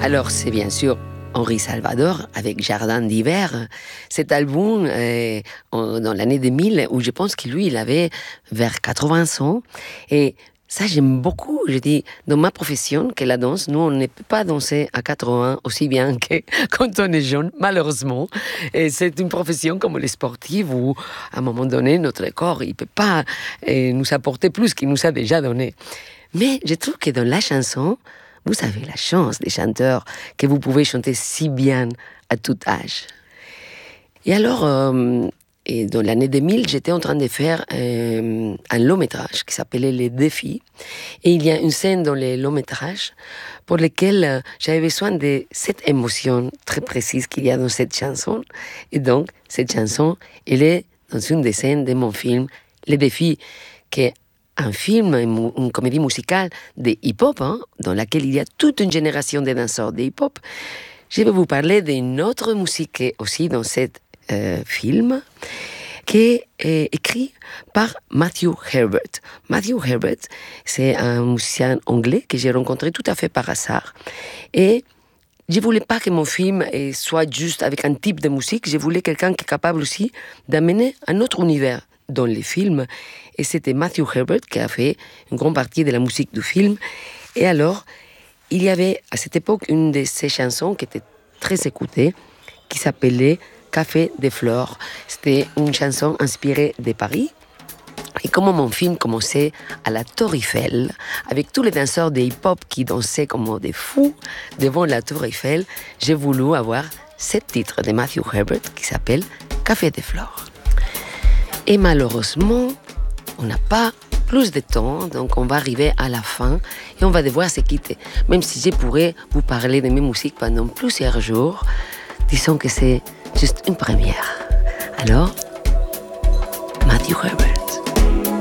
Alors, c'est bien sûr Henri Salvador avec Jardin d'hiver. Cet album, dans l'année 2000, où je pense que lui, il avait vers 80 ans. Et ça, j'aime beaucoup. Je dis, dans ma profession, que la danse, nous, on ne peut pas danser à 80 aussi bien que quand on est jeune, malheureusement. Et c'est une profession comme les sportifs où, à un moment donné, notre corps, il ne peut pas nous apporter plus qu'il nous a déjà donné. Mais je trouve que dans la chanson, vous avez la chance des chanteurs que vous pouvez chanter si bien à tout âge. Et alors, et dans l'année 2000, j'étais en train de faire un long métrage qui s'appelait Les Défis. Et il y a une scène dans les longs métrages pour lesquels j'avais besoin de cette émotion très précise qu'il y a dans cette chanson. Et donc, cette chanson, elle est dans une des scènes de mon film Les Défis, qui est un film, une comédie musicale de hip-hop, dans laquelle il y a toute une génération de danseurs de hip-hop. Je vais vous parler d'une autre musique aussi dans ce film, qui est écrit par Matthew Herbert. Matthew Herbert, c'est un musicien anglais que j'ai rencontré tout à fait par hasard. Et je ne voulais pas que mon film soit juste avec un type de musique, je voulais quelqu'un qui est capable aussi d'amener un autre univers dans les films. Et c'était Matthew Herbert qui a fait une grande partie de la musique du film. Et alors, il y avait à cette époque une de ces chansons qui était très écoutée, qui s'appelait Café des Flores. C'était une chanson inspirée de Paris. Et comme mon film commençait à la Tour Eiffel, avec tous les danseurs de hip-hop qui dansaient comme des fous devant la Tour Eiffel, j'ai voulu avoir ce titre de Matthew Herbert qui s'appelle Café des Flores. Et malheureusement, on n'a pas plus de temps, donc on va arriver à la fin et on va devoir se quitter. Même si je pourrais vous parler de mes musiques pendant plusieurs jours, disons que c'est juste une première. Alors,